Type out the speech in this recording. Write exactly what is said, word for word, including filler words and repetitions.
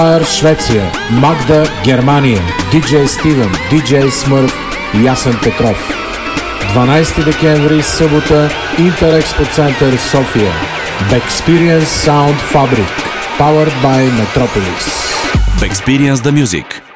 Швеция, Магда, Германия, диджей Стивен, диджей Смърв и Ясен Петров. дванайсети декември, събота, Интерекспо център София. Bexperience Sound Fabric, powered by Metropolis. Bexperience the Music.